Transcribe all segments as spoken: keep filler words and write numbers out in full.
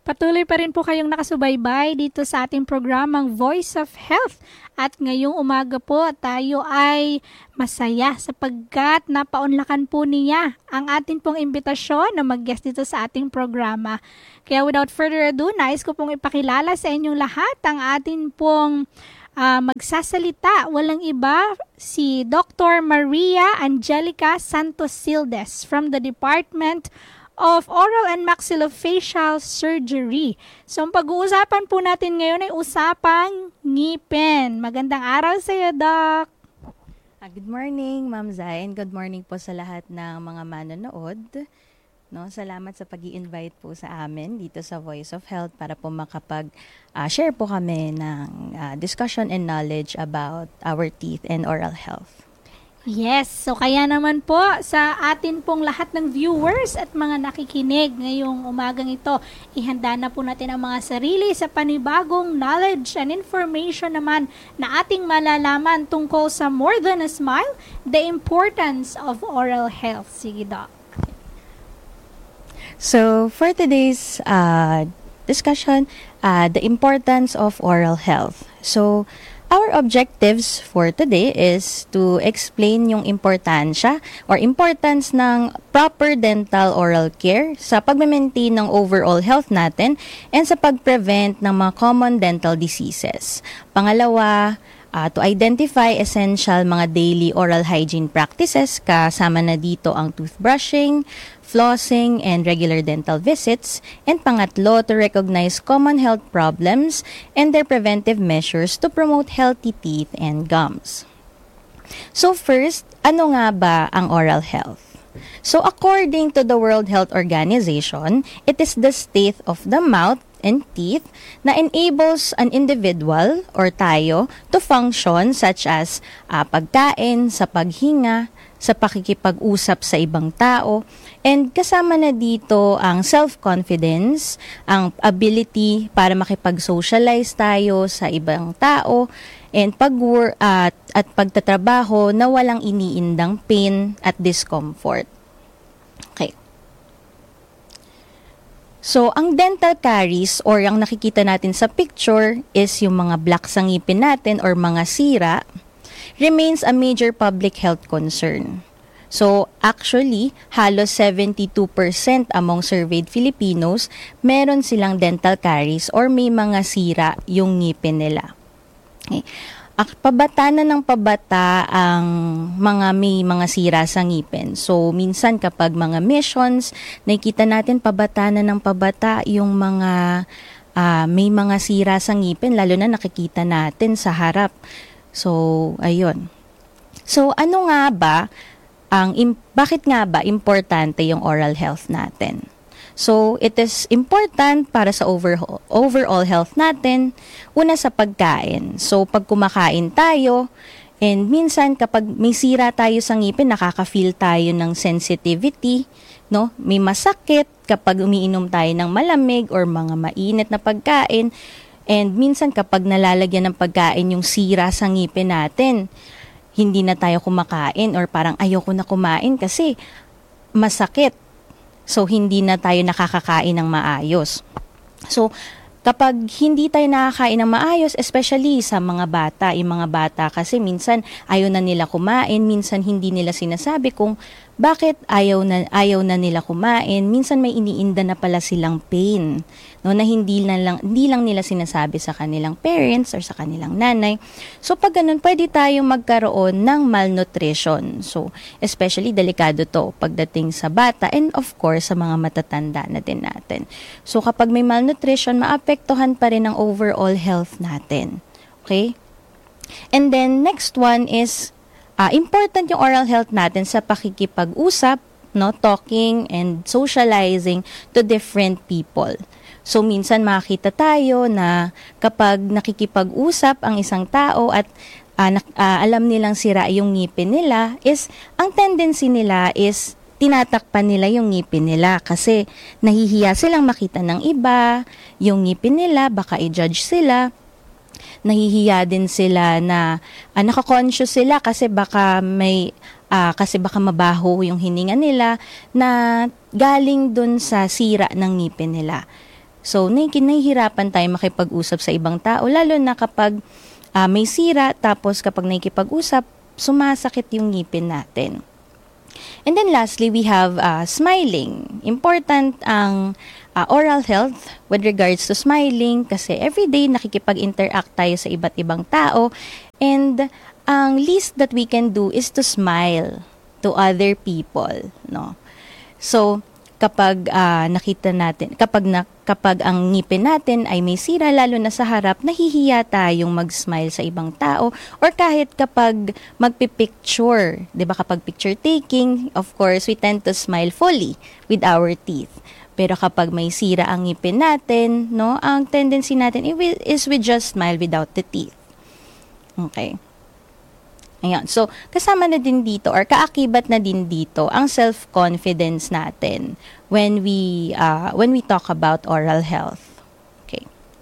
Patuloy pa rin po kayong nakasubaybay dito sa ating programang Voice of Health. At ngayong umaga po tayo ay masaya sapagkat napaunlakan po niya ang ating pong imbitasyon na mag-guest dito sa ating programa. Kaya without further ado, nais ko pong ipakilala sa inyong lahat ang ating pong uh, magsasalita. Walang iba, si Doctor Maria Angelica Santos Sildes from the Department of Oral and Maxillofacial Surgery. So, ang pag-uusapan po natin ngayon ay usapang ngipin. Magandang araw sa iyo, Doc. Uh, good morning, Ma'am Zain. Good morning po sa lahat ng mga manonood. No, salamat sa pag-i-invite po sa amin dito sa Voice of Health para po makapag-share uh, po kami ng uh, discussion and knowledge about our teeth and oral health. Yes, so kaya naman po sa atin pong lahat ng viewers at mga nakikinig ngayong umagang ito, ihanda na po natin ang mga sarili sa panibagong knowledge and information naman na ating malalaman tungkol sa More Than a Smile, the importance of oral health. Sige, Doc. So, for today's uh, discussion, uh, the importance of oral health. So, our objectives for today is to explain yung importansya or importance ng proper dental oral care sa pag-maintain ng overall health natin and sa pag-prevent ng mga common dental diseases. Pangalawa, uh, to identify essential mga daily oral hygiene practices kasama na dito ang toothbrushing, flossing, and regular dental visits. And pangatlo, to recognize common health problems and their preventive measures to promote healthy teeth and gums. So first, ano nga ba ang oral health? So according to the World Health Organization, it is the state of the mouth and teeth na enables an individual or tayo to function such as uh, pagkain, sa paghinga, sa pakikipag-usap sa ibang tao, and kasama na dito ang self-confidence, ang ability para makipag-socialize tayo sa ibang tao, and pag-work at, at pagtatrabaho na walang iniindang pain at discomfort. Okay. So, ang dental caries or ang nakikita natin sa picture is yung mga black sa ngipin natin or mga sira, remains a major public health concern. So, actually, halos seventy-two percent among surveyed Filipinos, meron silang dental caries or may mga sira yung ngipin nila. Okay. Pabata na ng pabata ang mga may mga sira sa ngipin. So, minsan kapag mga missions, nakikita natin pabata na ng pabata yung mga uh, may mga sira sa ngipin, lalo na nakikita natin sa harap. So, ayun. So, ano nga ba, ang im- bakit nga ba importante yung oral health natin? So, it is important para sa overall, overall health natin. Una sa pagkain. So, pag kumakain tayo, and minsan kapag may sira tayo sa ngipin, nakaka-feel tayo ng sensitivity, no? May masakit kapag umiinom tayo ng malamig or mga mainit na pagkain. And minsan kapag nalalagyan ng pagkain yung sira sa ngipin natin, hindi na tayo kumakain or parang ayoko na kumain kasi masakit. So, hindi na tayo nakakakain ng maayos. So, kapag hindi tayo nakakain ng maayos, especially sa mga bata, yung mga bata kasi minsan ayaw na nila kumain, minsan hindi nila sinasabi kung bakit ayaw na, ayaw na nila kumain, minsan may iniinda na pala silang pain, no, na hindi, na lang, hindi lang nila sinasabi sa kanilang parents or sa kanilang nanay. So pag ganun, pwede tayong magkaroon ng malnutrition. So especially delikado to pagdating sa bata and of course sa mga matatanda na din natin. So kapag may malnutrition, maapektuhan pa rin ang overall health natin. Okay? And then next one is Uh, important yung oral health natin sa pakikipag-usap, no, talking and socializing to different people. So, minsan makita tayo na kapag nakikipag-usap ang isang tao at uh, uh, alam nilang sira yung ngipin nila, is ang tendency nila is tinatakpan nila yung ngipin nila kasi nahihiya silang makita ng iba, yung ngipin nila, baka i-judge sila. Nahihiya din sila na uh, naka-conscious sila kasi baka may uh, kasi baka mabaho yung hininga nila na galing dun sa sira ng ngipin nila. So, nahihirapan tayo makipag-usap sa ibang tao, lalo na kapag uh, may sira, tapos kapag nakikipag-usap, sumasakit yung ngipin natin. And then lastly, we have uh, smiling. Important ang uh, oral health with regards to smiling kasi everyday nakikipag-interact tayo sa iba't ibang tao. And ang least that we can do is to smile to other people, no? So, kapag uh, nakita natin, kapag na, kapag ang ngipin natin ay may sira, lalo na sa harap, nahihiya tayong mag-smile sa ibang tao, or kahit kapag magpipicture, 'di ba, kapag picture taking, of course, we tend to smile fully with our teeth. Pero kapag may sira ang ngipin natin, no, ang tendency natin is we just smile without the teeth. Okay. Ayan. So, kasama na din dito or kaakibat na din dito ang self-confidence natin when we uh, when we talk about oral health. Okay.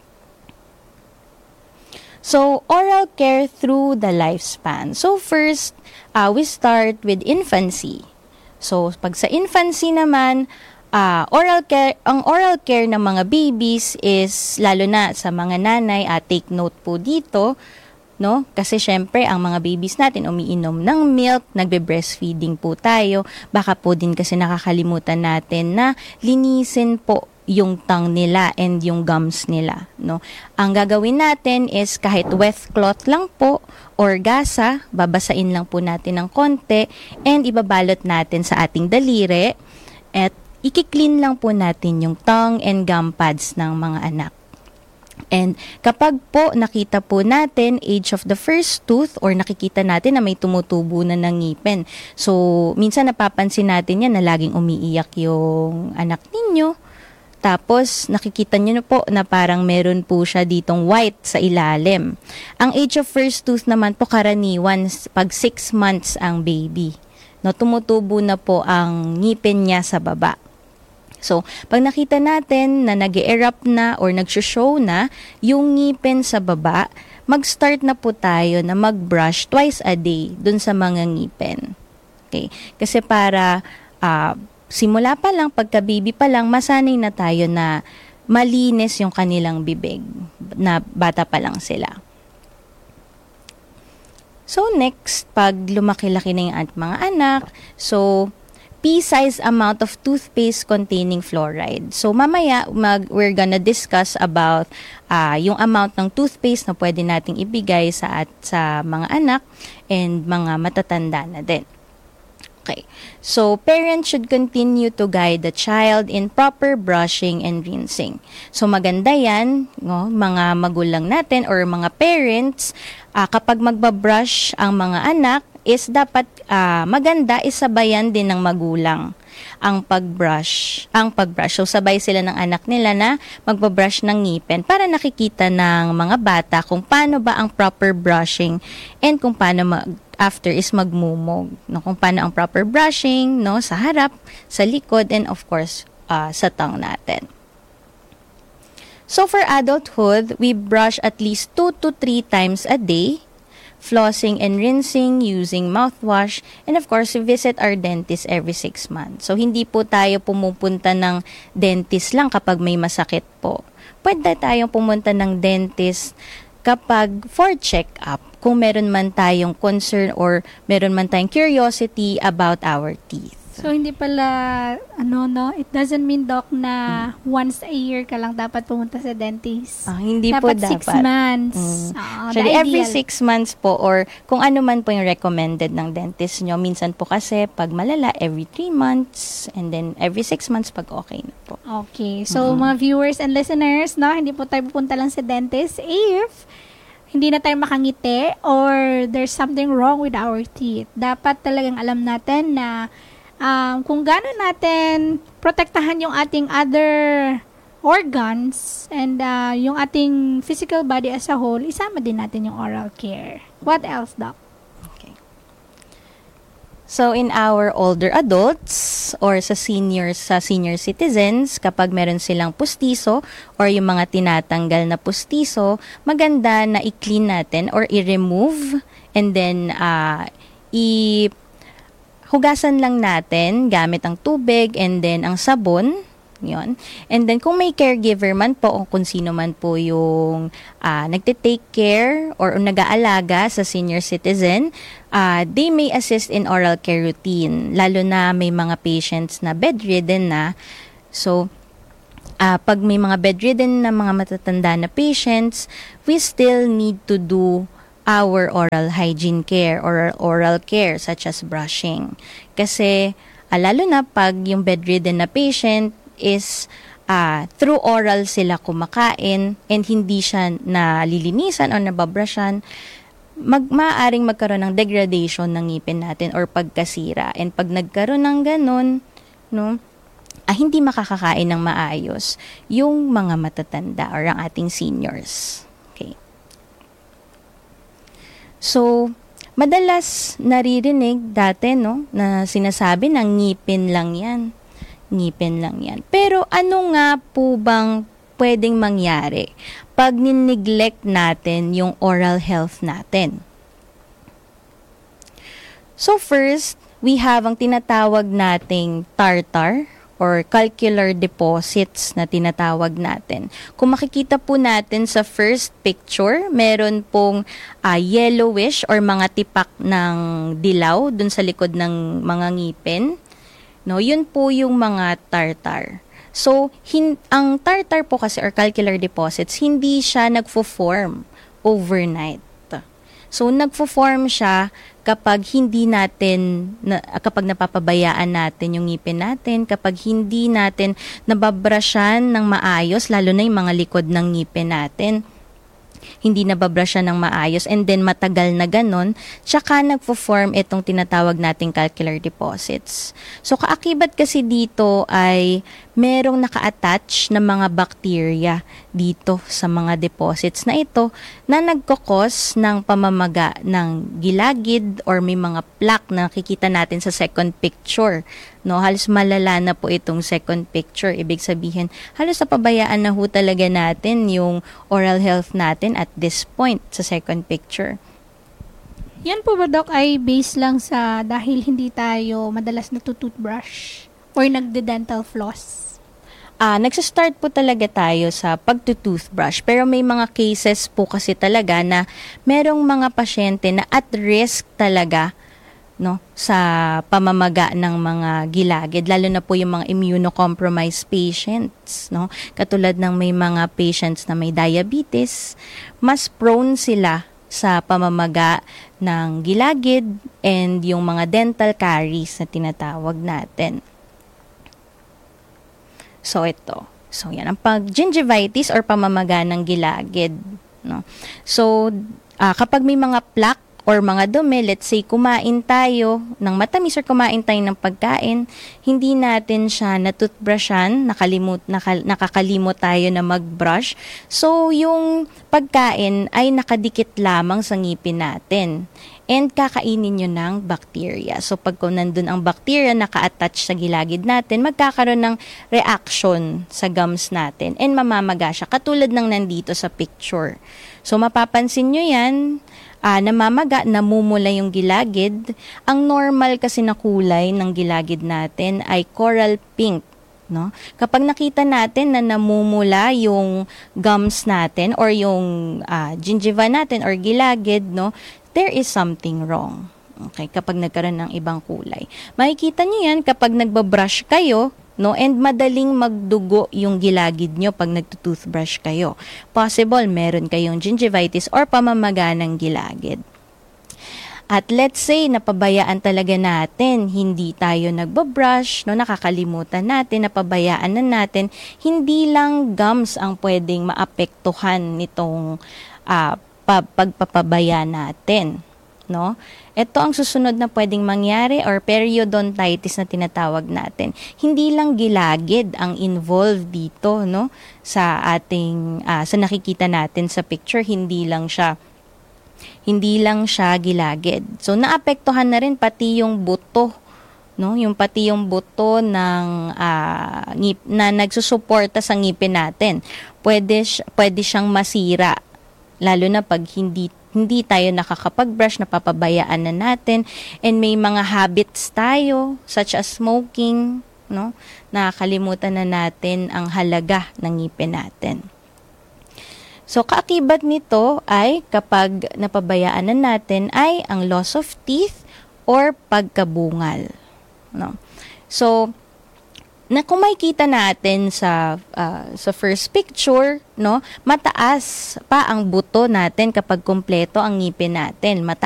So, oral care through the lifespan. So, first, uh, we start with infancy. So, pag sa infancy naman, uh, oral care, ang oral care ng mga babies is, lalo na sa mga nanay, uh, take note po dito, no? Kasi syempre, ang mga babies natin umiinom ng milk, nagbe-breastfeeding po tayo. Baka po din kasi nakakalimutan natin na linisin po yung tongue nila and yung gums nila, no? Ang gagawin natin is kahit wet cloth lang po or gasa, babasain lang po natin ng konti and ibabalot natin sa ating daliri at i-clean lang po natin yung tongue and gum pads ng mga anak. And kapag po nakita po natin age of the first tooth or nakikita natin na may tumutubo na ng ngipin. So, minsan napapansin natin yan na laging umiiyak yung anak ninyo. Tapos, nakikita nyo na po na parang meron po siya ditong white sa ilalim. Ang age of first tooth naman po karaniwan pag six months ang baby. No, tumutubo na po ang ngipin niya sa baba. So, pag nakita natin na nag-erupt na or nag-show na yung ngipin sa baba, mag-start na po tayo na mag-brush twice a day dun sa mga ngipin. Okay? Kasi para uh, simula pa lang, pagka-baby pa lang, masanay na tayo na malinis yung kanilang bibig na bata pa lang sila. So, next, pag lumaki-laki na yung mga anak, so, pea-sized amount of toothpaste containing fluoride. So, mamaya, mag, we're gonna discuss about uh, yung amount ng toothpaste na pwede nating ibigay sa, at, sa mga anak and mga matatanda na din. Okay. So, parents should continue to guide the child in proper brushing and rinsing. So, maganda yan, no, mga magulang natin or mga parents, uh, kapag magbabrush ang mga anak, is dapat uh, maganda isabayan din ng magulang ang pagbrush. Ang pagbrush. So, sabay sila ng anak nila na magbabrush ng ngipin para nakikita ng mga bata kung paano ba ang proper brushing and kung paano mag after is magmumog, no, kung paano ang proper brushing, no, sa harap, sa likod, and of course, uh, sa tongue natin. So, for adulthood, we brush at least two to three times a day, flossing and rinsing using mouthwash, and of course, we visit our dentist every six months. So, hindi po tayo pumupunta ng dentist lang kapag may masakit po. Pwede tayong pumunta ng dentist kapag for check-up, kung meron man tayong concern or meron man tayong curiosity about our teeth. So, hindi pala, ano, no? It doesn't mean, Doc, na hmm. once a year ka lang dapat pumunta sa dentist. Ah, hindi dapat po dapat. Six months. Mm. Oh, Actually, every six months po or kung ano man po yung recommended ng dentist nyo. Minsan po kasi pag malala, every three months and then every six months pag okay na po. Okay. So, mm-hmm. mga viewers and listeners, no? Hindi po tayo pupunta lang sa dentist if hindi na tayo makangiti or there's something wrong with our teeth. Dapat talagang alam natin na Um, kung gaano natin protektahan yung ating other organs and uh, yung ating physical body as a whole, isama din natin yung oral care. What else, Doc? Okay. So, in our older adults or sa seniors, sa senior citizens, kapag meron silang pustiso or yung mga tinatanggal na pustiso, maganda na i-clean natin or i-remove and then uh, i- hugasan lang natin gamit ang tubig and then ang sabon, Yun. And then, kung may caregiver man po, o kung sino man po yung uh, nagte-take care or nag-aalaga sa senior citizen, uh, they may assist in oral care routine, lalo na may mga patients na bedridden na. So, uh, pag may mga bedridden na mga matatanda na patients, we still need to do our oral hygiene care or oral care such as brushing. Kasi, uh, lalo na pag yung bedridden na patient is uh, through oral sila kumakain and hindi siya nalilinisan o nababrushan, mag maaaring magkaroon ng degradation ng ngipin natin or pagkasira. And pag nagkaroon ng ganun, no, ah, hindi makakakain ng maayos yung mga matatanda or ang ating seniors. Okay. So, madalas naririnig dati, no, na sinasabi na ngipin lang yan. Ngipin lang yan. Pero ano nga po bang pwedeng mangyari pag nineglect natin yung oral health natin? So first, we have ang tinatawag nating tartar or calcular deposits na tinatawag natin. Kung makikita po natin sa first picture, meron pong uh, yellowish or mga tipak ng dilaw dun sa likod ng mga ngipin. No, yun po yung mga tartar. So, hin- ang tartar po kasi or calcular deposits, hindi siya nagfo-form overnight. So, nagfo-form siya kapag hindi natin, na, kapag napapabayaan natin yung ngipin natin, kapag hindi natin nababrushan ng maayos, lalo na yung mga likod ng ngipin natin, hindi nababrushan ng maayos, and then matagal na ganon, tsaka nagfo-form itong tinatawag nating calcular deposits. So, kaakibat kasi dito ay merong naka-attach na mga bacteria dito sa mga deposits na ito na nagkokos ng pamamaga ng gilagid or may mga plaque na nakikita natin sa second picture. No, halos malala na po itong second picture. Ibig sabihin, halos napabayaan na ho talaga natin yung oral health natin at this point sa second picture. Yan po ba, Doc, ay based lang sa dahil hindi tayo madalas nagtutoothbrush or nagde-dental floss? Ah, nagsistart po talaga tayo sa pagtutoothbrush, pero may mga cases po kasi talaga na merong mga pasyente na at risk talaga, no, sa pamamaga ng mga gilagid, lalo na po yung mga immunocompromised patients, no, katulad ng may mga patients na may diabetes, mas prone sila sa pamamaga ng gilagid and yung mga dental caries na tinatawag natin. So, ito. So, yan. Ang pag-gingivitis or pamamaga ng gilagid. No? So, uh, kapag may mga plaque or mga dumi, let's say, kumain tayo ng matamis or kumain tayo ng pagkain, hindi natin siya natoothbrushan, nakalimut, nakal, nakakalimot tayo na mag-brush. So, yung pagkain ay nakadikit lamang sa ngipin natin. And kakainin nyo ng bacteria. So, pag kung nandun ang bacteria naka-attach sa gilagid natin, magkakaroon ng reaction sa gums natin and mamamaga siya, katulad ng nandito sa picture. So, mapapansin nyo yan, uh, namamaga, namumula yung gilagid. Ang normal kasi na kulay ng gilagid natin ay coral pink. No? Kapag nakita natin na namumula yung gums natin or yung uh, gingiva natin or gilagid, no, there is something wrong. Okay, kapag nagkaroon ng ibang kulay. Makikita niyo yan kapag nagbabrush kayo, no, and madaling magdugo yung gilagid nyo pag nagtutoothbrush kayo. Possible meron kayong gingivitis or pamamaga ng gilagid. At let's say, napabayaan talaga natin, hindi tayo nagbabrush, no, nakakalimutan natin, napabayaan na natin, hindi lang gums ang pwedeng maapektuhan nitong uh, pagpapabaya natin, no? Ito ang susunod na pwedeng mangyari or periodontitis na tinatawag natin. Hindi lang gilagid ang involved dito, no? Sa ating uh, sa nakikita natin sa picture, hindi lang siya hindi lang siya gilagid. So naapektuhan na rin pati yung buto, no? Yung pati yung buto ng uh, ngip na nagsusuporta sa ngipin natin. Pwede pwede siyang masira. Lalo na pag hindi hindi tayo nakakapag-brush, napapabayaan na natin, and may mga habits tayo such as smoking, no? Nakakalimutan na natin ang halaga ng ngipin natin. So, kaakibat nito ay kapag napabayaan na natin ay ang loss of teeth or pagkabungal, no? So, na kung makikita natin sa uh, sa first picture, no, mataas pa ang buto natin kapag kumpleto ang ngipin natin. Mata